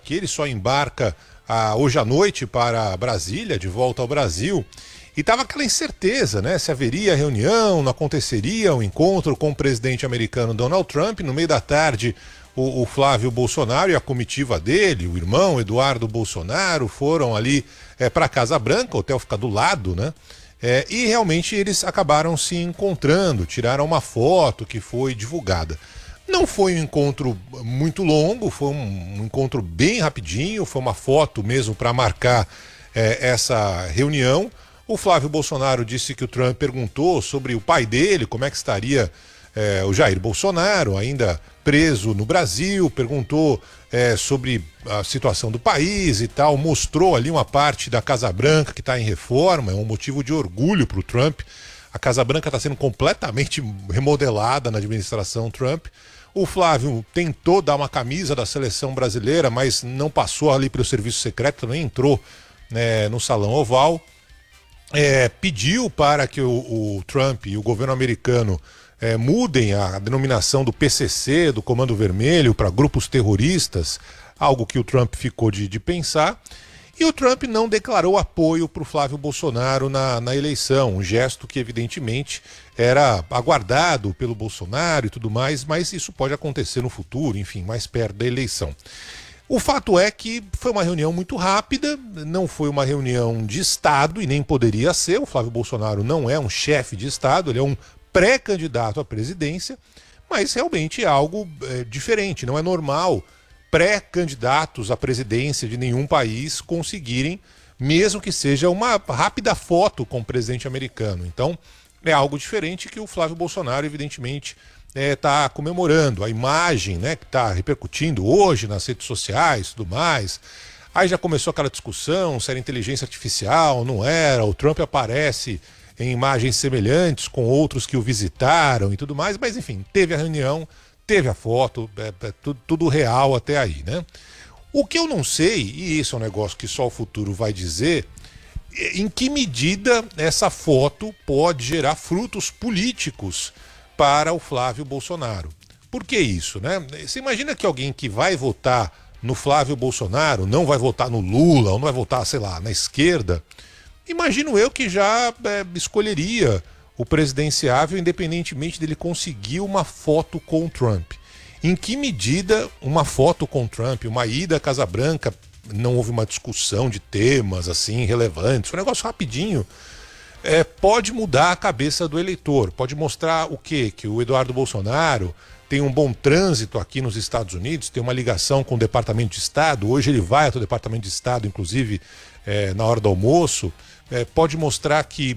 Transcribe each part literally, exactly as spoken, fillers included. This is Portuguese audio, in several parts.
aqui, ele só embarca ah, hoje à noite para Brasília, de volta ao Brasil. E estava aquela incerteza, né? Se haveria reunião, não aconteceria o um encontro com o presidente americano Donald Trump. No meio da tarde, o, o Flávio Bolsonaro e a comitiva dele, o irmão Eduardo Bolsonaro, foram ali é, para a Casa Branca, o hotel fica do lado, né? É, e realmente eles acabaram se encontrando, tiraram uma foto que foi divulgada. Não foi um encontro muito longo, foi um, um encontro bem rapidinho, foi uma foto mesmo para marcar é, essa reunião. O Flávio Bolsonaro disse que o Trump perguntou sobre o pai dele, como é que estaria é, o Jair Bolsonaro, ainda preso no Brasil, perguntou é, sobre a situação do país e tal, mostrou ali uma parte da Casa Branca que está em reforma, é um motivo de orgulho para o Trump. A Casa Branca está sendo completamente remodelada na administração Trump. O Flávio tentou dar uma camisa da seleção brasileira, mas não passou ali pelo serviço secreto, nem entrou né, no Salão Oval. É, pediu para que o, o Trump e o governo americano é, mudem a denominação do P C C, do Comando Vermelho, para grupos terroristas, algo que o Trump ficou de, de pensar. E o Trump não declarou apoio para o Flávio Bolsonaro na, na eleição, um gesto que evidentemente era aguardado pelo Bolsonaro e tudo mais, mas isso pode acontecer no futuro, enfim, mais perto da eleição. O fato é que foi uma reunião muito rápida, não foi uma reunião de Estado e nem poderia ser. O Flávio Bolsonaro não é um chefe de Estado, ele é um pré-candidato à presidência, mas realmente é algo é, diferente, não é normal pré-candidatos à presidência de nenhum país conseguirem, mesmo que seja uma rápida foto com o presidente americano. Então, é algo diferente que o Flávio Bolsonaro, evidentemente, está é, comemorando. A imagem né, que está repercutindo hoje nas redes sociais e tudo mais. Aí já começou aquela discussão se era inteligência artificial, não era. O Trump aparece em imagens semelhantes com outros que o visitaram e tudo mais. Mas, enfim, teve a reunião, teve a foto, é, é, tudo, tudo real até aí, né? O que eu não sei, e isso é um negócio que só o futuro vai dizer, em que medida essa foto pode gerar frutos políticos para o Flávio Bolsonaro. Por que isso, né? Você imagina que alguém que vai votar no Flávio Bolsonaro não vai votar no Lula, ou não vai votar, sei lá, na esquerda, imagino eu que já é, escolheria o presidenciável independentemente dele conseguir uma foto com o Trump. Em que medida uma foto com o Trump, uma ida à Casa Branca, não houve uma discussão de temas assim relevantes, foi um negócio rapidinho, é, pode mudar a cabeça do eleitor, pode mostrar o quê? Que o Eduardo Bolsonaro tem um bom trânsito aqui nos Estados Unidos, tem uma ligação com o Departamento de Estado, hoje ele vai até o Departamento de Estado, inclusive é, na hora do almoço, é, pode mostrar que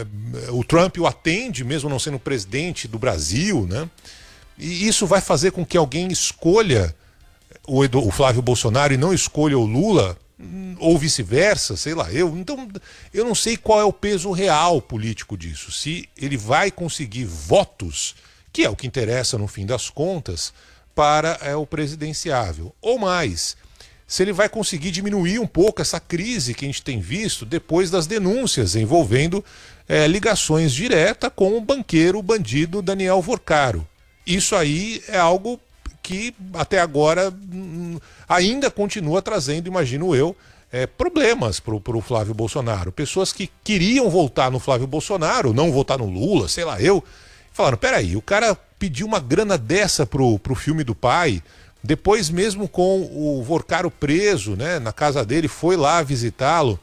é, o Trump o atende, mesmo não sendo presidente do Brasil, né? E isso vai fazer com que alguém escolha o, Edu, o Flávio Bolsonaro e não escolha o Lula, ou vice-versa, sei lá, eu. Então, eu não sei qual é o peso real político disso. Se ele vai conseguir votos, que é o que interessa no fim das contas, para é, o presidenciável. Ou mais, se ele vai conseguir diminuir um pouco essa crise que a gente tem visto depois das denúncias envolvendo é, ligações diretas com o banqueiro, o bandido Daniel Vorcaro. Isso aí é algo que até agora hum, ainda continua trazendo, imagino eu, é, problemas para o Flávio Bolsonaro. Pessoas que queriam votar no Flávio Bolsonaro, não votar no Lula, sei lá eu, falaram, peraí, o cara pediu uma grana dessa pro, pro filme do pai, depois mesmo com o Vorcaro preso, né, na casa dele, foi lá visitá-lo,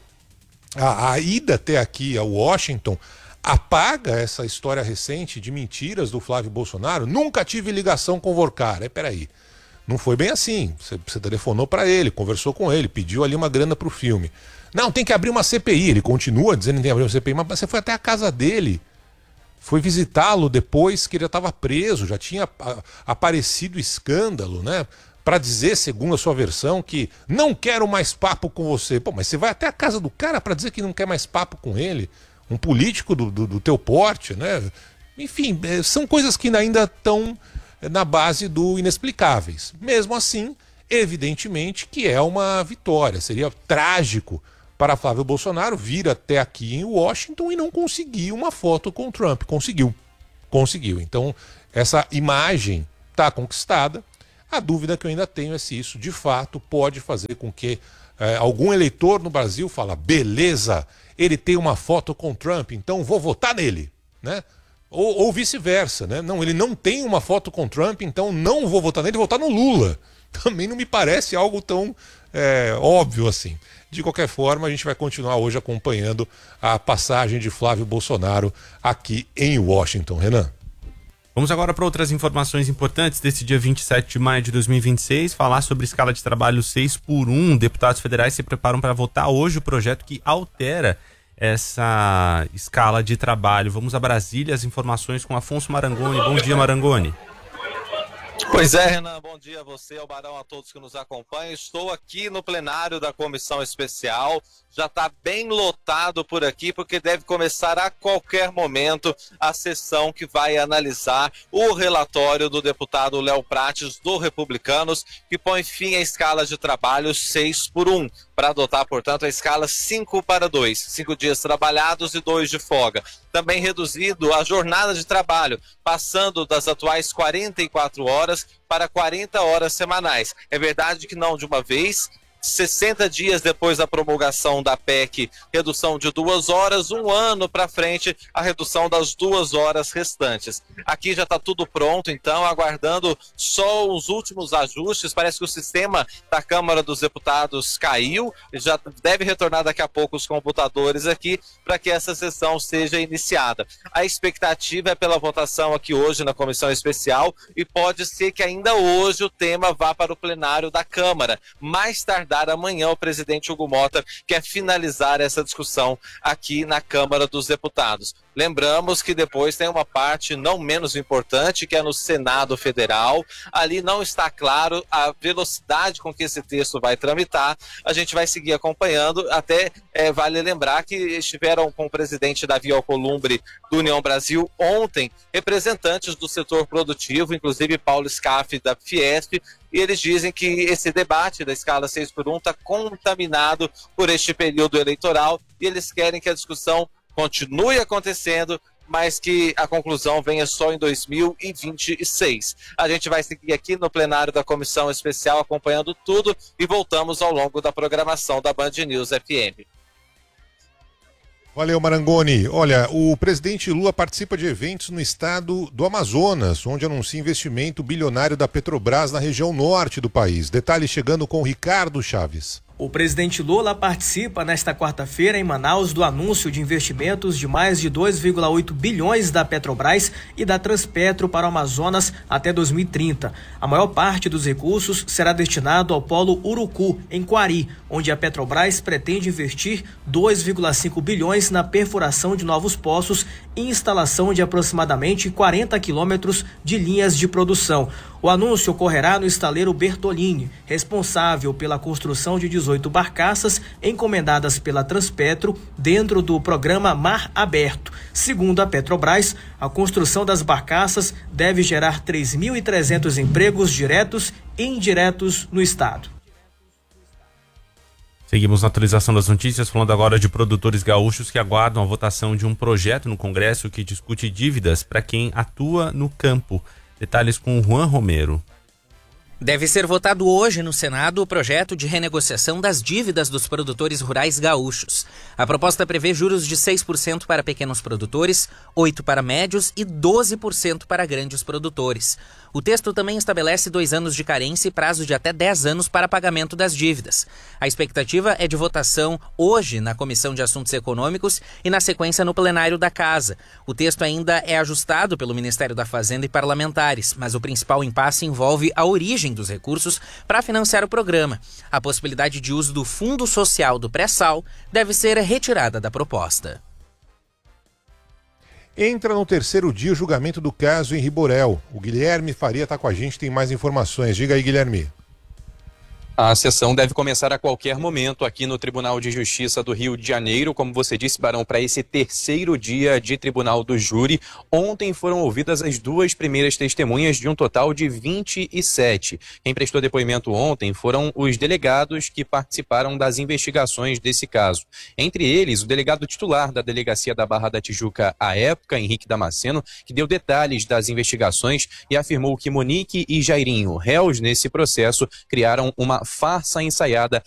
a, a ida até aqui a Washington apaga essa história recente de mentiras do Flávio Bolsonaro. Nunca tive ligação com o Vorcaro. É, peraí, não foi bem assim. Você, você telefonou para ele, conversou com ele, pediu ali uma grana pro filme. Não, tem que abrir uma C P I. Ele continua dizendo que tem que abrir uma C P I, mas você foi até a casa dele. Foi visitá-lo depois que ele já estava preso, já tinha aparecido escândalo, né? Para dizer, segundo a sua versão, que não quero mais papo com você. Pô, mas você vai até a casa do cara para dizer que não quer mais papo com ele? Um político do, do, do teu porte, né? Enfim, são coisas que ainda estão na base do inexplicáveis. Mesmo assim, evidentemente que é uma vitória. Seria trágico para Flávio Bolsonaro vir até aqui em Washington e não conseguir uma foto com o Trump. Conseguiu. Conseguiu. Então, essa imagem está conquistada. A dúvida que eu ainda tenho é se isso, de fato, pode fazer com que é, algum eleitor no Brasil fala, beleza, ele tem uma foto com Trump, então vou votar nele, né? Ou, ou vice-versa, né? Não, ele não tem uma foto com Trump, então não vou votar nele, vou votar no Lula. Também não me parece algo tão é, óbvio assim. De qualquer forma, a gente vai continuar hoje acompanhando a passagem de Flávio Bolsonaro aqui em Washington. Renan. Vamos agora para outras informações importantes desse dia vinte e sete de maio de dois mil e vinte e seis, falar sobre escala de trabalho seis por um. Deputados federais se preparam para votar hoje o projeto que altera essa escala de trabalho. Vamos a Brasília, as informações com Afonso Marangoni. Bom dia, Marangoni. Pois é, Renan, bom dia a você, ao Barão, a todos que nos acompanham. Estou aqui no plenário da Comissão Especial, já está bem lotado por aqui, porque deve começar a qualquer momento a sessão que vai analisar o relatório do deputado Léo Prates, do Republicanos, que põe fim à escala de trabalho seis por um, para adotar, portanto, a escala cinco para dois, cinco dias trabalhados e dois de folga. Também reduzido a jornada de trabalho, passando das atuais quarenta e quatro horas para quarenta horas semanais. É verdade que não de uma vez, sessenta dias depois da promulgação da P E C, redução de duas horas, um ano para frente, a redução das duas horas restantes. Aqui já está tudo pronto, então, aguardando só os últimos ajustes. Parece que o sistema da Câmara dos Deputados caiu, já deve retornar daqui a pouco os computadores aqui para que essa sessão seja iniciada. A expectativa é pela votação aqui hoje na Comissão Especial e pode ser que ainda hoje o tema vá para o plenário da Câmara. Mais tardar amanhã, o presidente Hugo Mota quer finalizar essa discussão aqui na Câmara dos Deputados. Lembramos que depois tem uma parte não menos importante, que é no Senado Federal. Ali não está claro a velocidade com que esse texto vai tramitar. A gente vai seguir acompanhando. Até é, vale lembrar que estiveram com o presidente Davi Alcolumbre do União Brasil ontem representantes do setor produtivo, inclusive Paulo Scaff da Fiesp, e eles dizem que esse debate da escala seis por um está contaminado por este período eleitoral e eles querem que a discussão continue acontecendo, mas que a conclusão venha só em dois mil e vinte e seis. A gente vai seguir aqui no plenário da Comissão Especial acompanhando tudo e voltamos ao longo da programação da Band News F M. Valeu, Marangoni. Olha, o presidente Lula participa de eventos no estado do Amazonas, onde anuncia investimento bilionário da Petrobras na região norte do país. Detalhes chegando com o Ricardo Chaves. O presidente Lula participa nesta quarta-feira em Manaus do anúncio de investimentos de mais de dois vírgula oito bilhões da Petrobras e da Transpetro para o Amazonas até dois mil e trinta. A maior parte dos recursos será destinado ao polo Urucu, em Quari, onde a Petrobras pretende investir dois vírgula cinco bilhões na perfuração de novos poços e instalação de aproximadamente quarenta quilômetros de linhas de produção. O anúncio ocorrerá no estaleiro Bertolini, responsável pela construção de dezoito barcaças encomendadas pela Transpetro dentro do programa Mar Aberto. Segundo a Petrobras, a construção das barcaças deve gerar três mil e trezentos empregos diretos e indiretos no estado. Seguimos na atualização das notícias, falando agora de produtores gaúchos que aguardam a votação de um projeto no Congresso que discute dívidas para quem atua no campo. Detalhes com o Juan Romero. Deve ser votado hoje no Senado o projeto de renegociação das dívidas dos produtores rurais gaúchos. A proposta prevê juros de seis por cento para pequenos produtores, oito por cento para médios e doze por cento para grandes produtores. O texto também estabelece dois anos de carência e prazo de até dez anos para pagamento das dívidas. A expectativa é de votação hoje na Comissão de Assuntos Econômicos e na sequência no plenário da Casa. O texto ainda é ajustado pelo Ministério da Fazenda e parlamentares, mas o principal impasse envolve a origem dos recursos para financiar o programa. A possibilidade de uso do Fundo Social do Pré-Sal deve ser retirada da proposta. Entra no terceiro dia o julgamento do caso em Riborel. O Guilherme Faria está com a gente, tem mais informações. Diga aí, Guilherme. A sessão deve começar a qualquer momento aqui no Tribunal de Justiça do Rio de Janeiro, como você disse, Barão, para esse terceiro dia de tribunal do júri. Ontem foram ouvidas as duas primeiras testemunhas de um total de vinte e sete. Quem prestou depoimento ontem foram os delegados que participaram das investigações desse caso. Entre eles, o delegado titular da Delegacia da Barra da Tijuca à época, Henrique Damasceno, que deu detalhes das investigações e afirmou que Monique e Jairinho, réus nesse processo, criaram uma farsa ensaiada